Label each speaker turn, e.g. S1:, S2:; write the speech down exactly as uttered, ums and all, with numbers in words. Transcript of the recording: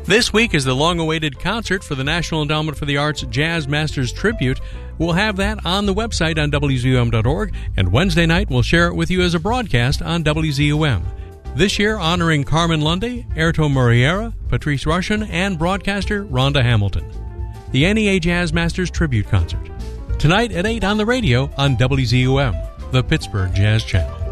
S1: This week is the long-awaited concert for the National Endowment for the Arts Jazz Masters Tribute. We'll have that on the website on W Z U M dot org, and Wednesday night we'll share it with you as a broadcast on W Z U M. This year honoring Carmen Lundy, Airto Murriera, Patrice Rushen, and broadcaster Rhonda Hamilton. The N E A Jazz Masters Tribute Concert. Tonight at eight on the radio on W Z U M, the Pittsburgh Jazz Channel.